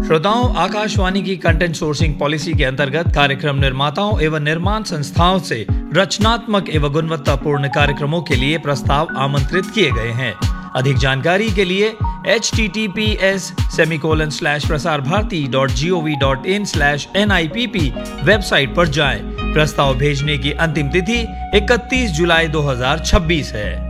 श्रोताओं, आकाशवाणी की content sourcing policy के अंतर्गत कार्यक्रम निर्माताओं एवं निर्माण संस्थाओं से रचनात्मक एवं गुणवत्तापूर्ण कार्यक्रमों के लिए प्रस्ताव आमंत्रित किए गए हैं। अधिक जानकारी के लिए https://prasarbharati.gov.in/NIPP वेबसाइट पर जाएं। प्रस्ताव भेजने की अंतिम तिथि 31 जुलाई 2026 है।